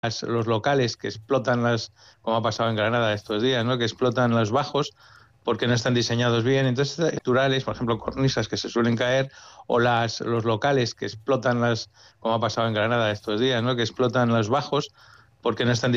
los locales que explotan como ha pasado en Granada estos días, ¿no? Que explotan los bajos porque no están diseñados bien. Entonces, estructurales, por ejemplo, cornisas que se suelen caer, o los locales que explotan como ha pasado en Granada estos días, ¿no? Que explotan los bajos porque no están